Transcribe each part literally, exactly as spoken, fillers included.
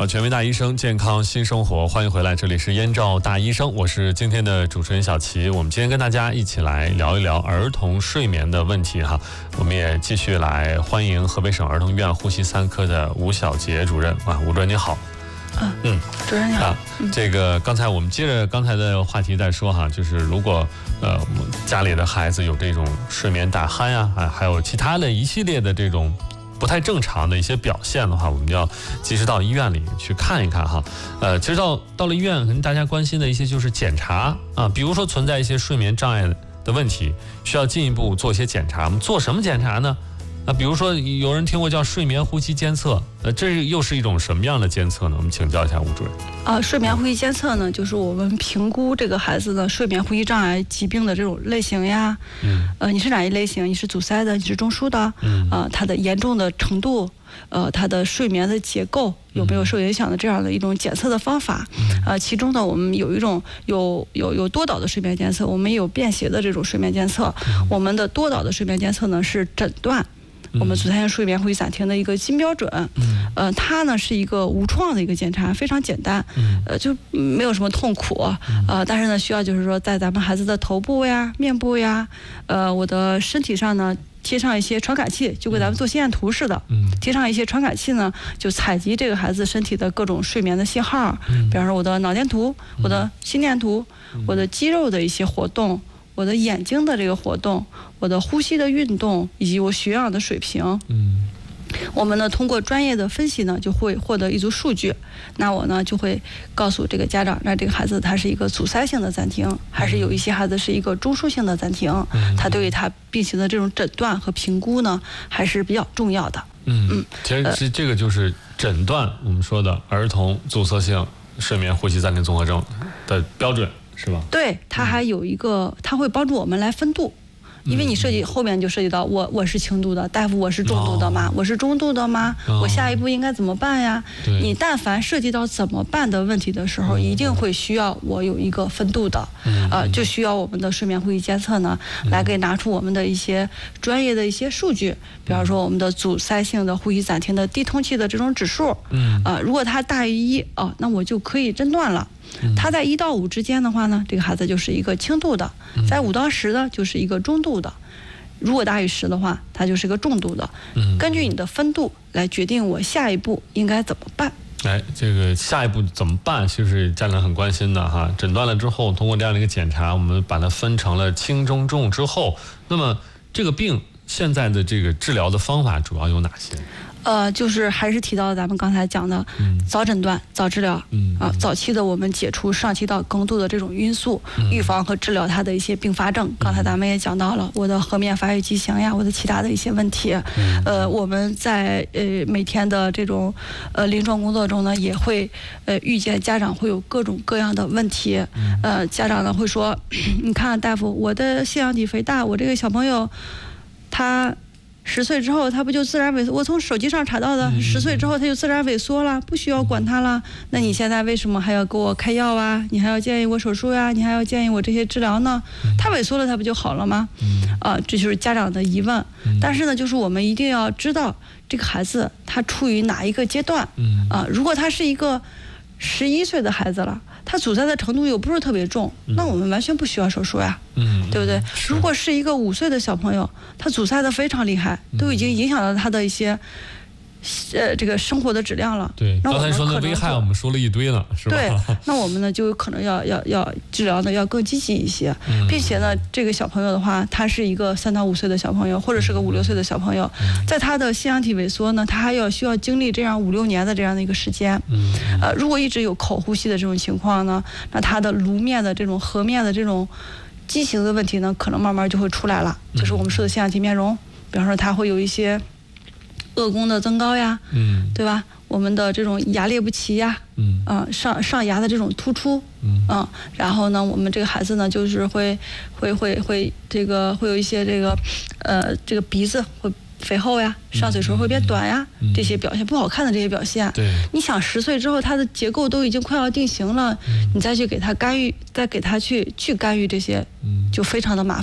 呃，权威大医生，健康新生活，欢迎回来，这里是燕赵大医生，我是今天的主持人小齐。我们今天跟大家一起来聊一聊儿童睡眠的问题哈。我们也继续来欢迎河北省儿童医院呼吸三科的吴小杰主任啊，吴主任你好。 嗯嗯，主任你好。啊， 这个刚才我们接着刚才的话题在说哈，就是如果呃家里的孩子有这种睡眠打鼾呀，啊，还有其他的一系列的这种不太正常的一些表现的话，我们要及时到医院里去看一看哈。呃，其实到到了医院，可能大家关心的一些就是检查啊，比如说存在一些睡眠障碍的问题，需要进一步做一些检查。我们做什么检查呢？啊，比如说有人听过叫睡眠呼吸监测，呃，这又是一种什么样的监测呢？我们请教一下吴主任。 啊，睡眠呼吸监测呢，就是我们评估这个孩子的睡眠呼吸障碍疾病的这种类型呀。嗯。呃，你是哪一类型？你是阻塞的，你是中枢的？嗯。啊，它的严重的程度，呃，它的睡眠的结构有没有受影响的这样的一种检测的方法。嗯。呃，其中呢，我们有一种有有有多导的睡眠监测，我们也有便携的这种睡眠监测。嗯。我们的多导的睡眠监测呢是诊断我们阻塞性睡眠呼吸暂停的一个金标准。嗯，呃，它呢是一个无创的一个检查，非常简单，呃，就没有什么痛苦，呃，但是呢，需要就是说在咱们孩子的头部呀、面部呀，呃，我的身体上呢贴上一些传感器，就跟咱们做心电图似的，嗯，贴上一些传感器呢，就采集这个孩子身体的各种睡眠的信号，嗯，比方说我的脑电图、我的心电图、我的肌肉的一些活动。我的眼睛的这个活动，我的呼吸的运动，以及我血氧的水平，嗯，我们呢通过专业的分析呢，就会获得一组数据。那我呢就会告诉这个家长，那这个孩子他是一个阻塞性的暂停，还是有一些孩子是一个中枢性的暂停，嗯，他对于他病情的这种诊断和评估呢，还是比较重要的。 嗯嗯，其实是这个就是诊断我们说的儿童阻塞性睡眠呼吸暂停综合症的标准。是吧？对， 它还有一个，它会帮助我们来分度，因为你涉及后面就涉及到我我是轻度的，大夫我是重度的吗？哦，我是中度的吗？哦，我下一步应该怎么办呀？你但凡涉及到怎么办的问题的时候，嗯，一定会需要我有一个分度的，嗯，呃，就需要我们的睡眠呼吸监测呢，嗯，来给拿出我们的一些专业的一些数据，比方说我们的阻塞性的呼吸暂停的低通气的这种指数，嗯，呃，如果它大于一，哦，那我就可以诊断了。它在一到五之间的话呢，这个孩子就是一个轻度的；在五到十呢，就是一个中度的；如果大于十的话，它就是一个重度的。根据你的分度来决定我下一步应该怎么办。 哎，这个下一步怎么办，其实家长很关心的哈。诊断了之后，通过这样的一个检查，我们把它分成了轻、中、重之后，那么这个病现在的这个治疗的方法主要有哪些？ 呃，就是还是提到咱们刚才讲的，嗯，早诊断、早治疗，嗯啊，早期的我们解除上气道梗堵的这种因素，嗯，预防和治疗它的一些并发症。嗯，刚才咱们也讲到了，我的颌面发育畸形呀，我的其他的一些问题。嗯，呃，我们在呃每天的这种呃临床工作中呢，也会呃遇见家长会有各种各样的问题。嗯，呃，家长呢会说，你看大夫，我的腺样体肥大，我这个小朋友，他。十岁之后，他不就自然萎缩？我从手机上查到的，十岁之后他就自然萎缩了，不需要管他了。那你现在为什么还要给我开药啊？你还要建议我手术呀？你还要建议我这些治疗呢？他萎缩了，他不就好了吗？啊，这就是家长的疑问。但是呢，就是我们一定要知道这个孩子他处于哪一个阶段。啊，如果他是一个十一岁的孩子了。他阻塞的程度又不是特别重，那我们完全不需要手术呀，嗯，对不对？如果是一个五岁的小朋友，他阻塞的非常厉害，都已经影响到他的一些，呃，这个生活的质量了。 对，刚才说的危害我们说了一堆了，是吧？ 对，那我们呢就有可能要要要治疗的要更积极一些，嗯，并且呢，这个小朋友的话，他是一个三到五岁的小朋友，或者是个五六岁的小朋友，嗯，在他的腺样体萎缩呢，他还要需要经历这样五六年的这样的一个时间。嗯，呃，如果一直有口呼吸的这种情况呢，那他的颅面的这种颌面的这种畸形的问题呢，可能慢慢就会出来了，就是我们说的腺样体面容，比方说他会有一些。颚弓的增高呀，嗯，对吧？我们的这种牙列不齐呀，嗯，啊、呃，上上牙的这种突出，嗯，啊，然后呢，我们这个孩子呢，就是会会会会这个会有一些这个，呃，这个鼻子会肥厚呀，上嘴唇会变短呀，嗯、这些表现不好看的这些表现。对，你想十岁之后，他的结构都已经快要定型了，嗯、你再去给他干预，再给他去去干预这些，嗯、就非常的麻烦了。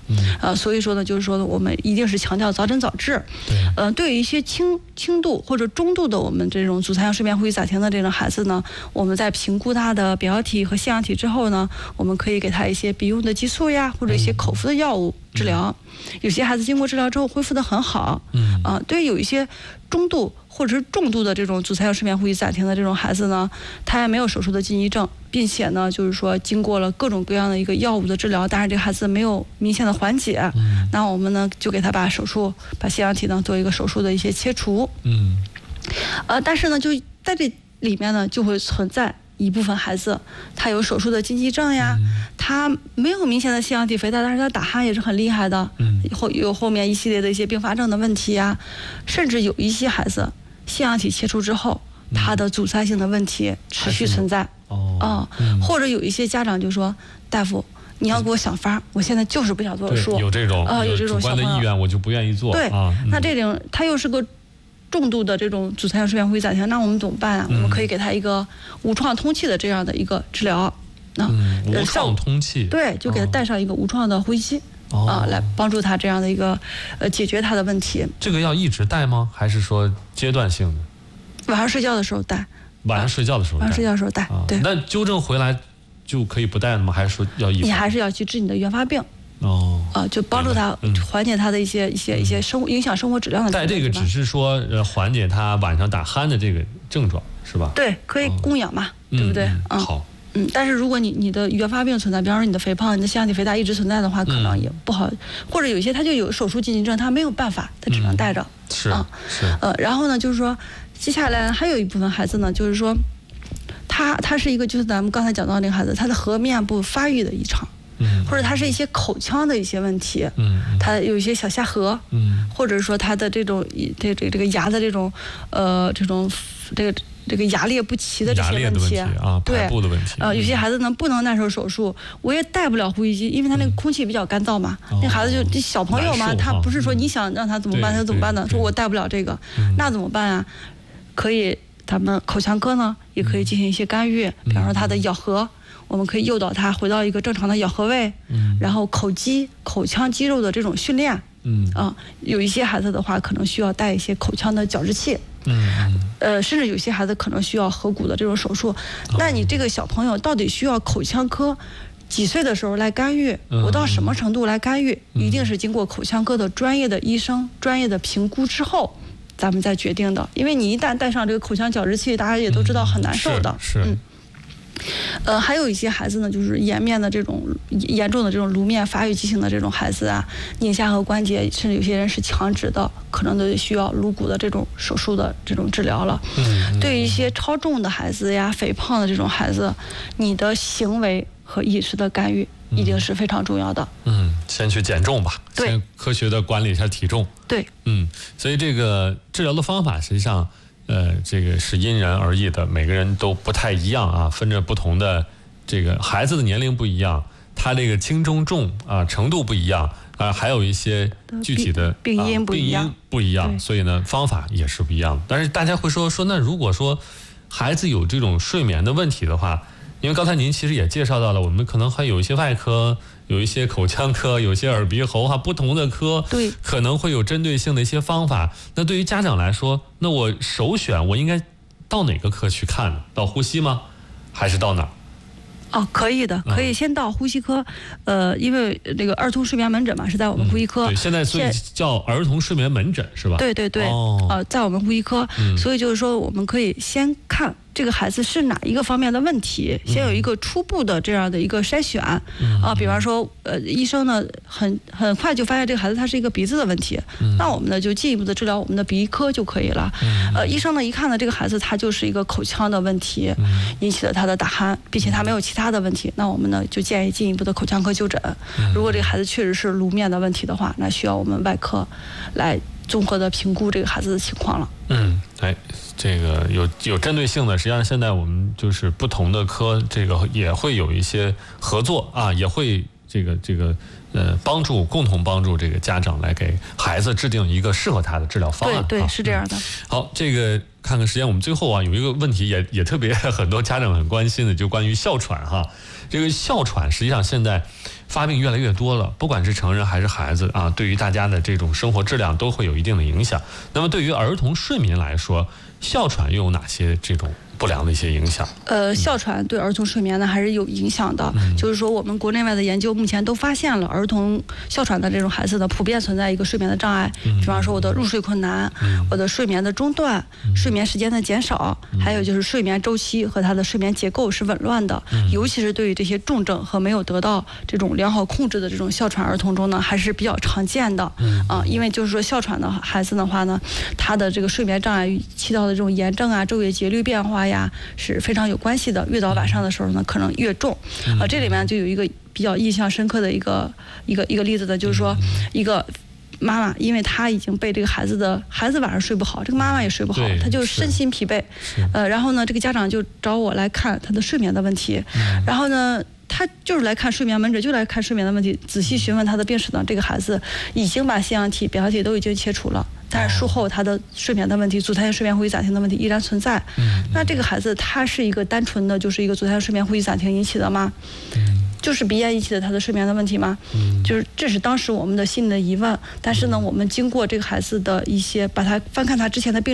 嗯，呃，所以说呢，就是说呢，我们一定是强调早诊早治。 对， 呃，对于一些轻轻度或者中度的我们这种阻塞性睡眠呼吸暂停的这种孩子呢，我们在评估他的表药体和腺样体之后呢，我们可以给他一些鼻用的激素呀，或者一些口服的药物治疗。嗯、有些孩子经过治疗之后恢复得很好。嗯，啊、呃，对于有一些中度或者是重度的这种阻塞性睡眠呼吸暂停的这种孩子呢，他也没有手术的禁忌症，并且呢，就是说经过了各种各样的一个药物的治疗，但是这个孩子没有明显的缓解，嗯、那我们呢就给他把手术把腺样体呢做一个手术的一些切除。嗯，呃，但是呢，就在这里面呢，就会存在一部分孩子，他有手术的禁忌症呀，嗯、他没有明显的腺样体肥大，但是他打鼾也是很厉害的，嗯，后有后面一系列的一些并发症的问题呀，甚至有一些孩子腺样体切除之后，嗯、他的阻塞性的问题持续存在，哦，哦嗯、或者有一些家长就说，大夫，你要给我想法，我现在就是不想做手术， 有这种呃有这种主观的意愿，我就不愿意做， 对， 啊嗯、 那这种他又是个重度的这种阻塞性睡眠呼吸暂停，那我们怎么办啊？嗯、我们可以给他一个无创通气的这样的一个治疗。 那、嗯、无创通气， 对，就给他带上一个无创的呼吸机、哦、啊，来帮助他这样的一个呃解决他的问题。 这个要一直戴吗？还是说阶段性的？ 晚上睡觉的时候戴。 晚上睡觉的时候戴。 晚上睡觉的时候戴。啊、对。 那纠正回来就可以不戴了吗？还是说要一直？ 你还是要去治你的原发病。哦，啊，就帮助他缓解他的一些、嗯、一些一些生活影响生活质量的。 带这个只是说呃缓解他晚上打鼾的这个症状是吧？ 对，可以供氧嘛，嗯、对不对？ 嗯，嗯好。 嗯，但是如果你你的原发病存在，比方说你的肥胖、你的腺样体肥大一直存在的话，可能也不好，嗯、或者有些他就有手术禁忌症，他没有办法，他只能带着。嗯、 是啊，是。 呃，然后呢，就是说接下来还有一部分孩子呢，就是说他他是一个就是咱们刚才讲到那个孩子，他的颌面部发育的异常。嗯，或者他是一些口腔的一些问题，嗯，他有一些小下颌，嗯，或者说他的这种这这这个牙的这种呃这种这个这个牙列不齐的这些问题啊， 对， 排部的问题， 呃，有些孩子呢不能耐受手术，我也带不了呼吸机，因为他那个空气比较干燥嘛，那孩子就这小朋友嘛，他不是说你想让他怎么办他怎么办呢？说我带不了这个，那怎么办啊？可以，咱们口腔科呢也可以进行一些干预，比方说他的咬合。我们可以诱导他回到一个正常的咬合位，嗯，然后口肌、口腔肌肉的这种训练，嗯啊，有一些孩子的话可能需要带一些口腔的矫治器，嗯，呃，甚至有些孩子可能需要颌骨的这种手术。哦、那你这个小朋友到底需要口腔科几岁的时候来干预？嗯、我到什么程度来干预？嗯、一定是经过口腔科的专业的医生专业的评估之后，咱们再决定的。因为你一旦带上这个口腔矫治器，大家也都知道很难受的， 嗯、是。是嗯呃，还有一些孩子呢，就是颜面的这种严重的这种颅面发育畸形的这种孩子啊，颞下颌关节，甚至有些人是强直的，可能都需要颅骨的这种手术的这种治疗了。嗯，对于一些超重的孩子呀、肥胖的这种孩子，你的行为和饮食的干预一定是非常重要的。 嗯，先去减重吧， 对， 先科学的管理一下体重。 对， 嗯，所以这个治疗的方法实际上。呃，这个是因人而异的，每个人都不太一样啊，分着不同的这个孩子的年龄不一样，他这个轻中重啊程度不一样啊，还有一些具体的病因不一样， 病因不一样，所以呢方法也是不一样的。但是大家会说说，那如果说孩子有这种睡眠的问题的话，因为刚才您其实也介绍到了，我们可能还有一些外科。有一些口腔科，有些耳鼻喉哈，不同的科， 对， 可能会有针对性的一些方法。那对于家长来说，那我首选我应该到哪个科去看呢？到呼吸吗？还是到哪儿？ 哦，可以的，可以先到呼吸科，嗯、呃，因为这个儿童睡眠门诊嘛是在我们呼吸科， 嗯、对，现在所以叫儿童睡眠门诊是吧？ 对对对，哦，呃，在我们呼吸科，嗯、所以就是说我们可以先看。这个孩子是哪一个方面的问题？先有一个初步的这样的一个筛选，嗯、啊，比方说，呃，医生呢很很快就发现这个孩子他是一个鼻子的问题，嗯、那我们呢就进一步的治疗我们的鼻咽科就可以了。嗯、呃，医生呢一看呢这个孩子他就是一个口腔的问题，嗯、引起了他的打鼾，并且他没有其他的问题，那我们呢就建议进一步的口腔科就诊。嗯、如果这个孩子确实是颅面的问题的话，那需要我们外科来综合的评估这个孩子的情况了。 嗯，哎。这个有有针对性的，实际上现在我们就是不同的科，这个也会有一些合作啊，也会这个这个呃帮助共同帮助这个家长来给孩子制定一个适合他的治疗方案。 对对，是这样的。 好，这个看看时间，我们最后啊有一个问题也也特别很多家长很关心的，就关于哮喘哈。这个哮喘实际上现在发病越来越多了，不管是成人还是孩子啊，对于大家的这种生活质量都会有一定的影响。那么对于儿童睡眠来说，哮喘又有哪些这种不良的一些影响？ 呃，哮喘对儿童睡眠呢还是有影响的。嗯、就是说，我们国内外的研究目前都发现了，儿童哮喘的这种孩子呢，普遍存在一个睡眠的障碍。嗯、比方说，我的入睡困难，嗯、我的睡眠的中断，嗯、睡眠时间的减少，嗯、还有就是睡眠周期和他的睡眠结构是紊乱的。嗯、尤其是对于这些重症和没有得到这种良好控制的这种哮喘儿童中呢，还是比较常见的。嗯、啊，因为就是说，哮喘的孩子的话呢，他的这个睡眠障碍起到的这种炎症啊、昼夜节律变化呀，是非常有关系的。越到晚上的时候呢，可能越重。啊，这里面就有一个比较印象深刻的一个一个一个例子的，就是说一个妈妈，因为她已经被这个孩子的孩子晚上睡不好，这个妈妈也睡不好，她就身心疲惫。呃，然后呢，这个家长就找我来看她的睡眠的问题，然后呢。他就是来看睡眠门诊，就来看睡眠的问题。仔细询问他的病史呢，这个孩子已经把腺样体、扁桃体都已经切除了，但是术后他的睡眠的问题、阻塞性睡眠呼吸暂停的问题依然存在。嗯、那这个孩子他是一个单纯的就是一个阻塞性睡眠呼吸暂停引起的吗？嗯、就是鼻炎引起的他的睡眠的问题吗？嗯、就是这是当时我们的心里的疑问。但是呢，我们经过这个孩子的一些把他翻看他之前的病。